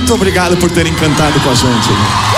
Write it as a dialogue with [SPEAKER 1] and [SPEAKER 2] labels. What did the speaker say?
[SPEAKER 1] Muito obrigado por terem cantado com a gente.